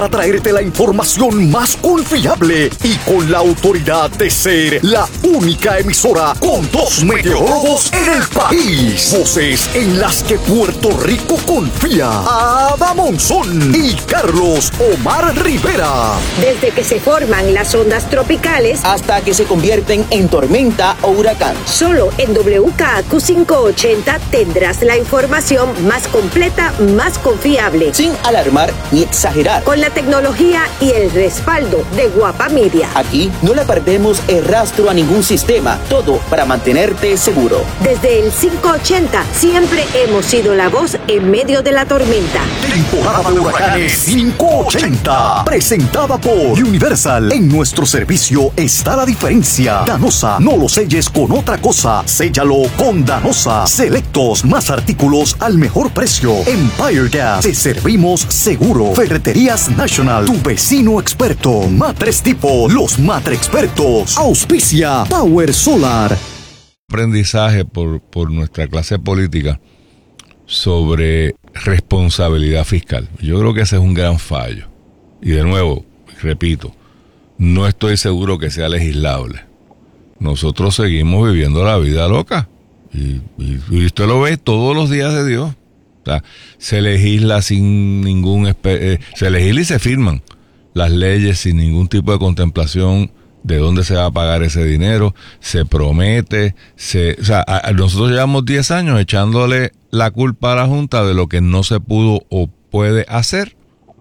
A traerte la información más confiable y con la autoridad de ser la única emisora con 2 meteorólogos en el país. Voces en las que Puerto Rico confía. Ada Monzón y Carlos Omar Rivera. Desde que se forman las ondas tropicales hasta que se convierten en tormenta o huracán. Solo en WKAQ 580 tendrás la información más completa, más confiable. Sin alarmar ni exagerar. Con la tecnología y el respaldo de Guapa Media. Aquí no le perdemos el rastro a ningún sistema. Todo para mantenerte seguro. Desde el 580 siempre hemos sido la voz en medio de la tormenta. Temporada de huracanes 580. Presentada por Universal. En nuestro servicio está la diferencia. Danosa, no lo selles con otra cosa. Séllalo con Danosa. Selectos, más artículos al mejor precio. Empire Gas, te servimos seguro. Ferreterías National, tu vecino experto. Matres Tipo, los Matre Expertos. Auspicia Power Solar. Aprendizaje por nuestra clase política sobre responsabilidad fiscal. Yo creo que ese es un gran fallo. Y de nuevo, repito, no estoy seguro que sea legislable. Nosotros seguimos viviendo la vida loca. Y usted lo ve todos los días de Dios. O sea, se legisla sin ningún... se legisla y se firman las leyes sin ningún tipo de contemplación de dónde se va a pagar ese dinero. Se promete. Nosotros llevamos 10 años echándole la culpa a la Junta de lo que no se pudo o puede hacer,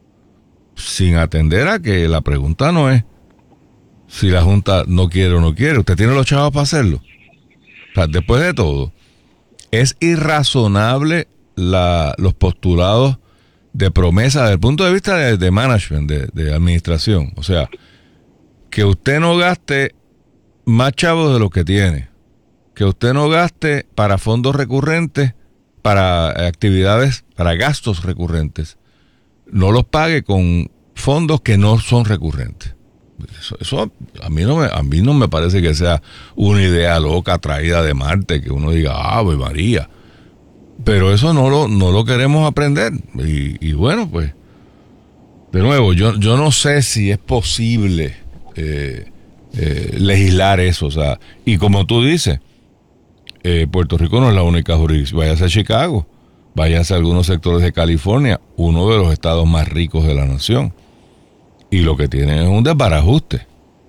sin atender a que la pregunta no es si la Junta no quiere o no quiere. Usted tiene los chavos para hacerlo. O sea, después de todo, es irrazonable los postulados de promesa desde el punto de vista de management, de administración. O sea, que usted no gaste más chavos de lo que tiene, que usted no gaste para fondos recurrentes, para actividades, para gastos recurrentes, no los pague con fondos que no son recurrentes. Eso a mí no me parece que sea una idea loca traída de Marte, que uno diga, ¡Ave María! Pero eso no lo queremos aprender. Y bueno, pues, de nuevo, yo no sé si es posible legislar eso. O sea, y como tú dices, Puerto Rico no es la única jurisdicción. Váyase a Chicago, váyase a algunos sectores de California, uno de los estados más ricos de la nación. Y lo que tienen es un desbarajuste.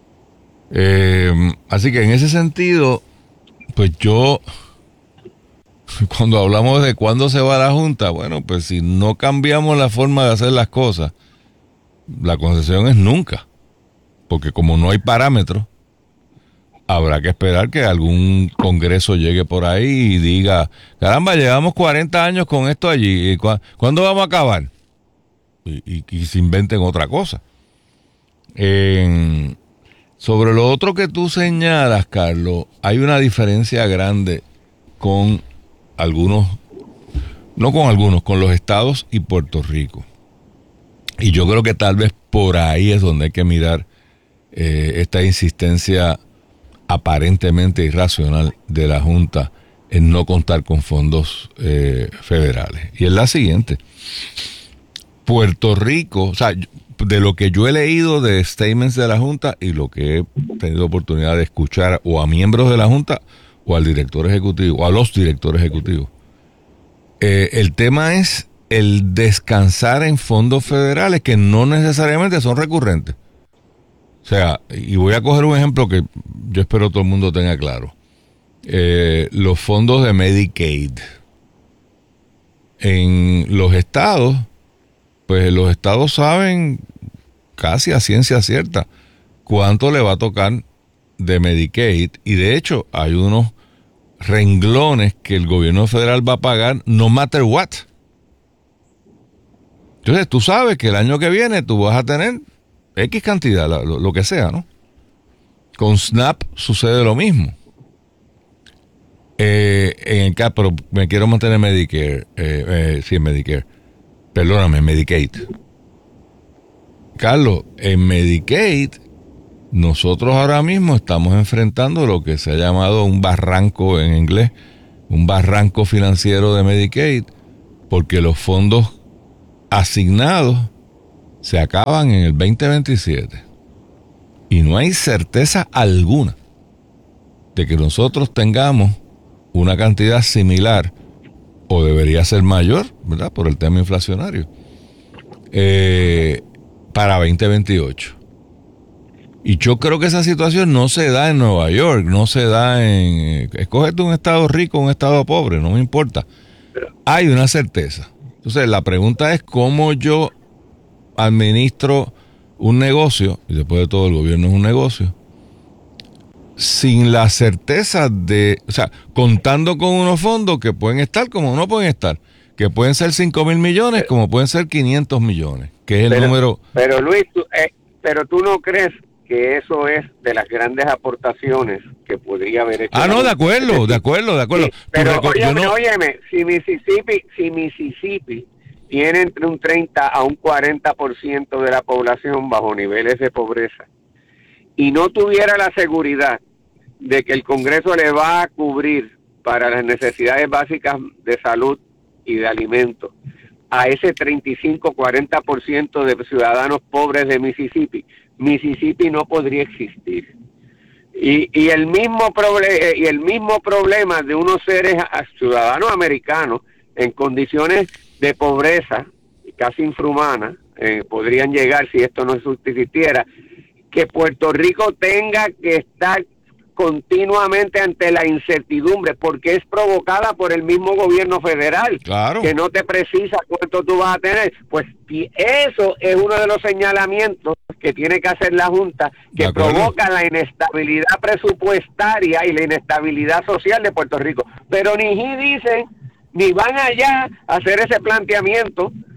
Así que en ese sentido, pues yo, cuando hablamos de cuándo se va la Junta, bueno, pues si no cambiamos la forma de hacer las cosas, la concesión es nunca. Porque como no hay parámetros, habrá que esperar que algún congreso llegue por ahí y diga, caramba, llevamos 40 años con esto allí, ¿cuándo vamos a acabar? Y se inventen otra cosa. Sobre lo otro que tú señalas, Carlos, hay una diferencia grande con algunos, no con algunos, con los estados y Puerto Rico. Y yo creo que tal vez por ahí es donde hay que mirar esta insistencia aparentemente irracional de la Junta en no contar con fondos federales. Y es la siguiente. Puerto Rico, o sea, de lo que yo he leído de statements de la Junta y lo que he tenido oportunidad de escuchar o a miembros de la Junta o al director ejecutivo o a los directores ejecutivos, el tema es el descansar en fondos federales que no necesariamente son recurrentes. O sea, y voy a coger un ejemplo que yo espero todo el mundo tenga claro. Los fondos de Medicaid. En los estados, pues los estados saben casi a ciencia cierta cuánto le va a tocar de Medicaid, y de hecho hay unos renglones que el gobierno federal va a pagar no matter what. Entonces tú sabes que el año que viene tú vas a tener X cantidad, lo que sea, ¿no? Con SNAP sucede lo mismo. En el caso, pero me quiero mantener Medicare, Medicare. Perdóname, Medicaid. Carlos, en Medicaid, nosotros ahora mismo estamos enfrentando lo que se ha llamado un barranco en inglés, un barranco financiero de Medicaid, porque los fondos asignados se acaban en el 2027 y no hay certeza alguna de que nosotros tengamos una cantidad similar o debería ser mayor, ¿verdad? Por el tema inflacionario, para 2028. Y yo creo que esa situación no se da en Nueva York, no se da en... Escógete un estado rico o un estado pobre, no me importa. Hay una certeza. Entonces, la pregunta es cómo yo administro un negocio, y después de todo el gobierno es un negocio, sin la certeza de... O sea, contando con unos fondos que pueden estar como no pueden estar, que pueden ser 5,000 millones como pueden ser 500 millones, que es el número... Pero Luis, pero tú no crees que eso es de las grandes aportaciones que podría haber hecho. No, de acuerdo. Sí, pero óyeme, si Mississippi tiene entre un 30 a un 40% de la población bajo niveles de pobreza y no tuviera la seguridad de que el Congreso le va a cubrir para las necesidades básicas de salud y de alimentos a ese 35-40% de ciudadanos pobres de Mississippi no podría existir. Y el mismo problema de unos seres ciudadanos americanos en condiciones de pobreza casi infrahumana podrían llegar si esto no existiera, que Puerto Rico tenga que estar continuamente ante la incertidumbre porque es provocada por el mismo gobierno federal, claro, que no te precisa cuánto tú vas a tener. Pues eso es uno de los señalamientos que tiene que hacer la Junta, que provoca la inestabilidad presupuestaria y la inestabilidad social de Puerto Rico. Pero ni dicen, ni van allá a hacer ese planteamiento